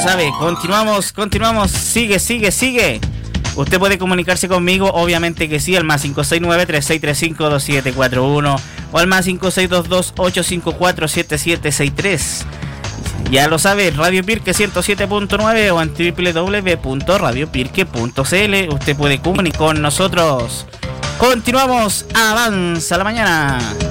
sabe, continuamos, sigue. Usted puede comunicarse conmigo, obviamente que sí, al más 569-3635-2741 o al más 5622-854-7763. Ya lo sabe, Radio Pirque 107.9 o en www.radiopirque.cl. Usted puede comunicar con nosotros. Continuamos, avanza la mañana.